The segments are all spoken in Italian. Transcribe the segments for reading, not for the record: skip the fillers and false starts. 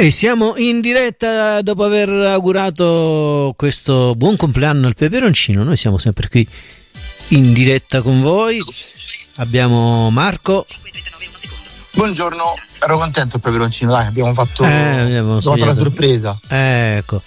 E siamo in diretta dopo aver augurato questo buon compleanno al peperoncino. Noi siamo sempre qui in diretta con voi. Abbiamo Marco. Buongiorno, ero contento il peperoncino, dai, abbiamo fatto la sorpresa. Ecco.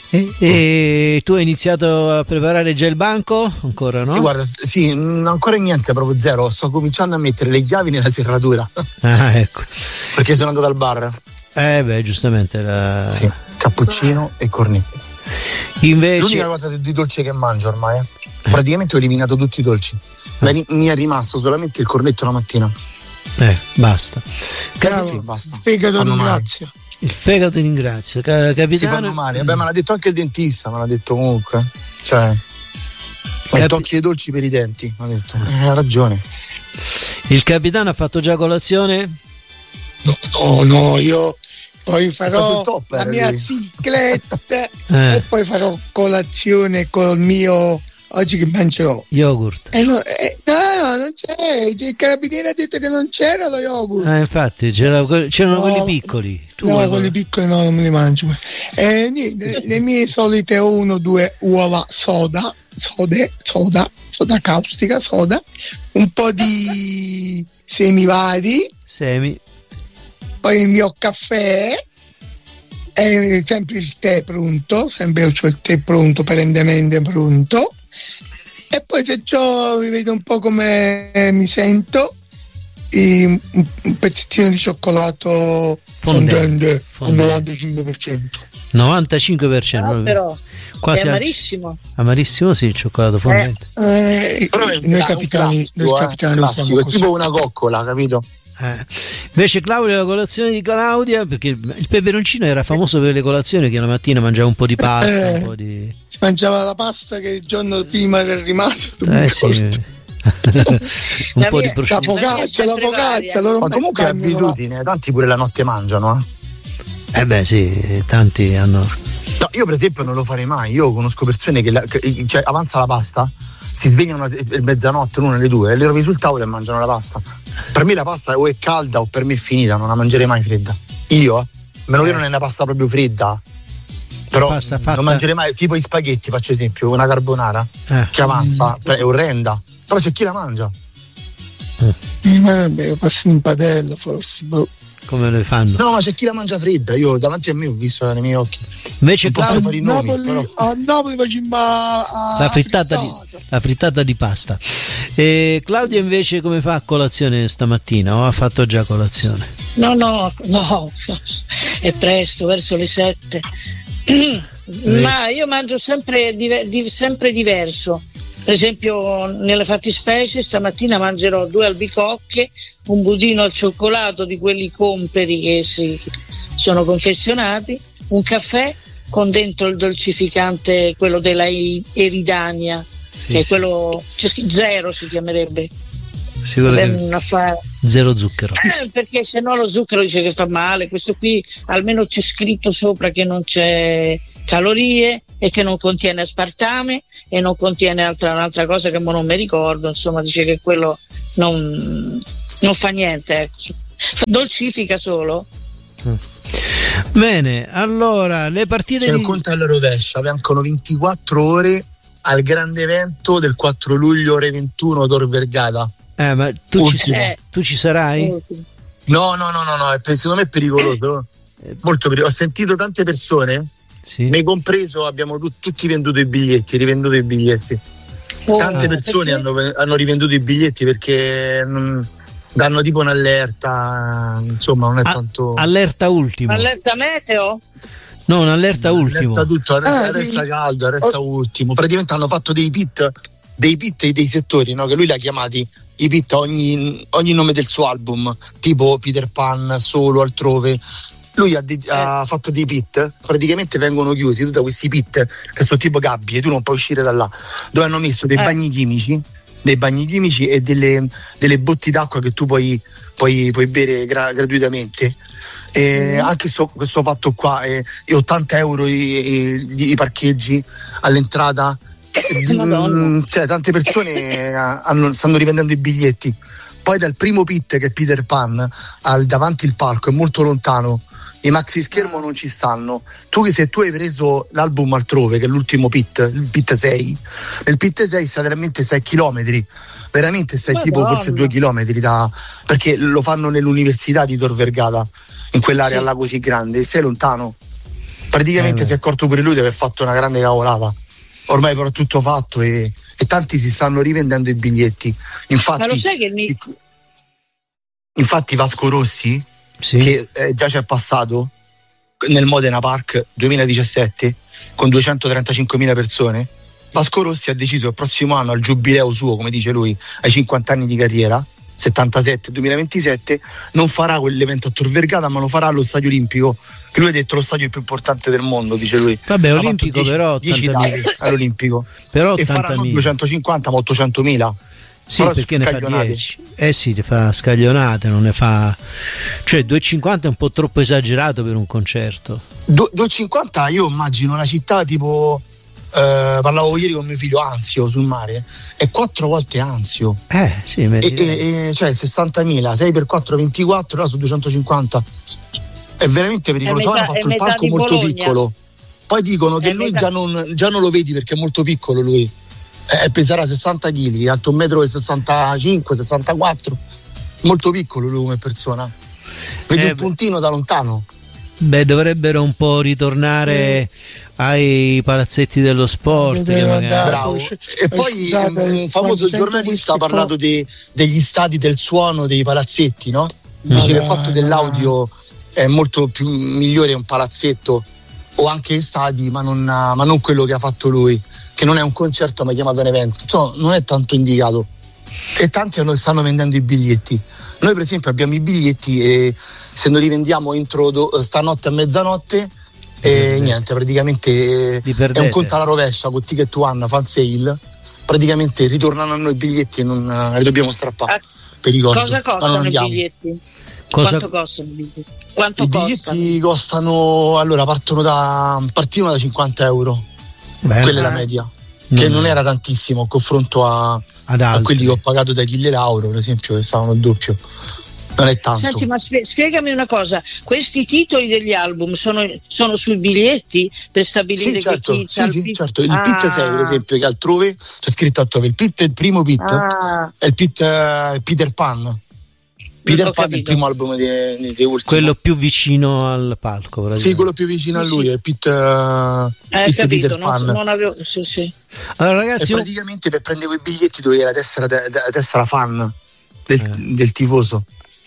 E tu hai iniziato a preparare già il banco? Ancora no? Guarda, sì, ancora niente, proprio zero. Sto cominciando a mettere le chiavi nella serratura. Ah, ecco. Perché sono andato al bar. Giustamente. Sì, cappuccino e cornetto. Invece... L'unica cosa di dolce che mangio ormai, praticamente ho eliminato tutti i dolci. Mi è rimasto solamente il cornetto la mattina. Basta. Sì, basta. Fegato ringrazia. Il fegato ringrazia. Capitano. Si fanno male. Vabbè, me l'ha detto anche il dentista, me l'ha detto comunque. Cioè, tocchi i dolci per i denti. Mi ha detto, ha ragione. Il capitano ha fatto già colazione? No, io poi farò la mia bicicletta e poi farò colazione col mio. Oggi che mangerò? Yogurt. No, non c'è. Il carabiniere ha detto che non c'era lo yogurt. Infatti, c'erano quelli piccoli. Quelli piccoli no, non me li mangio. Le mie solite 1-2 uova soda caustica, un po' di semi vari. Poi il mio caffè. Sempre il tè pronto, sempre ho il tè pronto, perennemente pronto. E poi se vi vedo un po' come mi sento, un pezzettino di cioccolato fondente, un 95%. 95%. Però quasi è amarissimo. Amarissimo, sì, il cioccolato fondente. Noi capitani classico, è tipo una coccola, capito? Invece Claudia, la colazione di Claudia, perché il peperoncino era famoso per le colazioni, che la mattina mangiava un po' di pasta, si mangiava la pasta che il giorno prima era rimasto, un po' di prosciutto, la focaccia, ma comunque è abitudine, tanti pure la notte mangiano, sì, tanti hanno. No, io per esempio non lo farei mai. Io conosco persone che cioè, avanza la pasta, si svegliano a mezzanotte, l'una alle 2 e le trovi sul tavolo e mangiano la pasta. Per me la pasta o è calda o per me è finita, non la mangerei mai fredda. Io, meno che non è una pasta proprio fredda, però non mangerei mai, tipo i spaghetti, faccio esempio, una carbonara che avanza, è orrenda, però c'è chi la mangia. Vabbè, passi in padella forse. Come le fanno? No, ma c'è chi la mangia fredda, io davanti a me ho visto nei miei occhi. Invece posso fare i nomi, a Napoli facciamo la frittata di pasta. E Claudia invece come fa a colazione stamattina o ha fatto già colazione? No, è presto, verso le 7. Ma io mangio sempre diverso. Per esempio nelle fattispecie stamattina mangerò 2 albicocche, un budino al cioccolato di quelli comperi che sono confezionati, un caffè con dentro il dolcificante, quello della Eridania, che è quello zero si chiamerebbe. Zero zucchero. Perché se no lo zucchero dice che fa male, questo qui almeno c'è scritto sopra che non c'è calorie e che non contiene aspartame e non contiene un'altra cosa che non mi ricordo, insomma dice che quello non fa niente, ecco. Dolcifica solo. Bene, allora le partite c'è un conto alla rovescia, mancano 24 ore al grande evento del 4 luglio ore 21 Tor Vergata. Ma tu ci sarai? No, secondo me è pericoloso, però molto pericoloso. Ho sentito tante persone, me compreso, abbiamo tutti venduto i biglietti, rivenduto i biglietti. Tante persone hanno rivenduto i biglietti perché danno tipo un'allerta, insomma non è tanto. Allerta ultimo. Allerta meteo? No, un'allerta ultimo. Allerta tutto, allerta caldo, allerta ultimo. Praticamente hanno fatto dei pit e dei settori, no? Che lui li ha chiamati i pit ogni nome del suo album, tipo Peter Pan, Solo, Altrove. Lui ha fatto dei pit, praticamente vengono chiusi tutti questi pit che sono tipo gabbie, tu non puoi uscire da là, dove hanno messo dei bagni chimici e delle botti d'acqua che tu puoi bere gratuitamente. Anche questo fatto qua, e 80 euro i parcheggi all'entrata. Cioè, tante persone stanno rivendendo i biglietti. Poi dal primo pit, che è Peter Pan, al davanti il palco è molto lontano, i maxi schermo non ci stanno. Se tu hai preso l'album altrove, che è l'ultimo pit, il pit 6, nel pit 6 stai veramente 6 chilometri, veramente stai tipo forse 2 chilometri perché lo fanno nell'università di Tor Vergata, in quell'area là così grande, e sei lontano. Praticamente si è accorto pure lui di aver fatto una grande cavolata. Ormai però è tutto fatto e tanti si stanno rivendendo i biglietti. Infatti, ma lo sai che infatti Vasco Rossi, che già c'è passato nel Modena Park 2017 con 235.000 persone, Vasco Rossi ha deciso il prossimo anno, al giubileo suo, come dice lui, ai 50 anni di carriera, 77-2027, non farà quell'evento a Tor Vergata, ma lo farà allo Stadio Olimpico, che lui ha detto lo stadio più importante del mondo, dice lui. Vabbè, Olimpico 10 dati all'Olimpico, però e faranno 250 ma 800.000. Sì, però perché ne fa 10. Sì, ne fa scaglionate, non ne fa. Cioè 2,50 è un po' troppo esagerato per un concerto. 2,50 io immagino una città tipo parlavo ieri con mio figlio, Anzio sul mare, è 4 volte Anzio. Sì, cioè 60.000, 6 per 4 24, là su 250. È veramente pericoloso. Hanno fatto il palco molto piccolo. Poi dicono che lui già non lo vedi perché è molto piccolo lui. Peserà 60 kg, alto 1,65 m, 64, molto piccolo lui come persona. Vedi un puntino da lontano. Beh, dovrebbero un po' ritornare ai palazzetti dello sport. Bravo. E poi un famoso giornalista ha parlato degli stadi del suono dei palazzetti, no? Dice che il fatto dell'audio è molto più migliore un palazzetto o anche stadi, ma non quello che ha fatto lui, che non è un concerto ma è chiamato un evento, insomma non è tanto indicato, e tanti stanno vendendo i biglietti. Noi per esempio abbiamo i biglietti e se non li vendiamo entro stanotte a mezzanotte niente, praticamente è un conto alla rovescia con Ticket One fan sale, praticamente ritornano a noi i biglietti e non li dobbiamo strappare per i conti. Cosa costano i biglietti? Quanto costano i biglietti? I biglietti costano, allora partino da 50 euro. Beh, quella è la media, che non era tantissimo in confronto a quelli che ho pagato da Achille Lauro, per esempio, che stavano il doppio. Non è tanto. Senti, ma spiegami una cosa, questi titoli degli album sono sui biglietti per stabilire sì, certo, che chi certo. Il pit 6 per esempio, che altrove c'è scritto altrove, il pit è il primo pit, è il pit Peter Pan. Peter Pan è il primo album di Ultimo. Quello più vicino al palco. Sì, quello più vicino a lui è Peter Pan. Non avevo, sì. Allora, ragazzi, e praticamente per prendere quei biglietti dovevi la tessera fan del tifoso.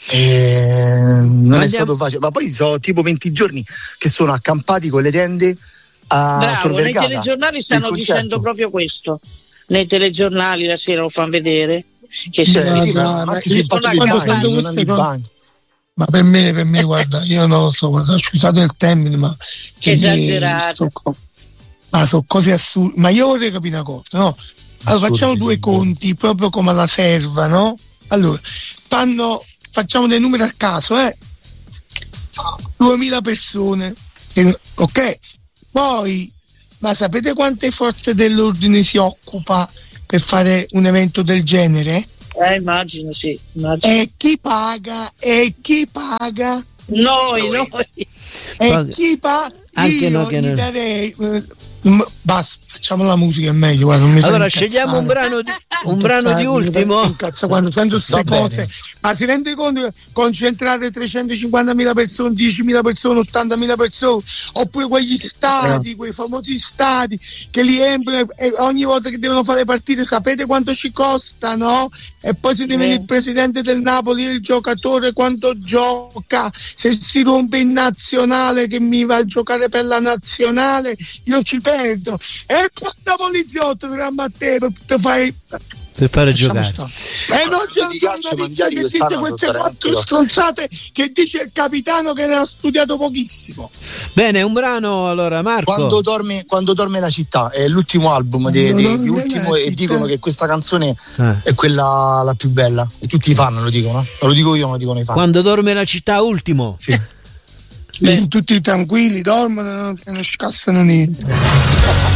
Non è stato facile, ma poi sono tipo 20 giorni che sono accampati con le tende a Tor Vergata. Nei telegiornali stanno dicendo proprio questo. Nei telegiornali la sera lo fanno vedere. Che ma per me guarda, io non lo so, guarda, ho scusate il termine, ma esagerato, ma sono cose assurde. Ma io vorrei capire una cosa, no? Allora facciamo due conti proprio come alla serva, no? Allora facciamo dei numeri a caso, 2.000 persone, ok? Poi, ma sapete quante forze dell'ordine si occupa per fare un evento del genere? Immagino, sì. E chi paga? Noi. E chi paga? Anche io noi gli darei. Basta, facciamo la musica, è meglio. Guarda, non mi allora scegliamo un brano di Ultimo. Quando sento queste cose, ma si rende conto che concentrare 350.000 persone, 10.000 persone, 80.000 persone, oppure quegli stadi, quei famosi stadi che li riempiono e ogni volta che devono fare partite sapete quanto ci costano? E poi se deve il presidente del Napoli e il giocatore quanto gioca, se si rompe in nazionale che mi va a giocare per la nazionale io ci perdo, e quanta poliziotto dramma a te per fare giocare e non c'è un giornalista che dice queste 4 stronzate che dice il capitano che ne ha studiato pochissimo. Bene, un brano allora, Marco. Quando dorme la città è l'ultimo album di Ultimo e dicono che questa canzone è quella la più bella e tutti i fan lo dicono, non lo dico io, ma lo dicono i fan. Quando dorme la città, Ultimo. Sì. Tutti tranquilli, dormono, non scassano niente.